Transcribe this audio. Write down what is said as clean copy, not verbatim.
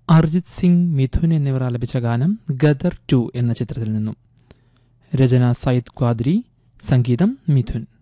അർജിത് സിംഗ്, മിഥുൻ എന്നിവർ ആലപിച്ച ഗാനം ഗദർ 2 എന്ന ചിത്രത്തിൽ നിന്നും. രചന സയ്യിദ് ഖ്വാദ്രി, സംഗീതം മിഥുൻ.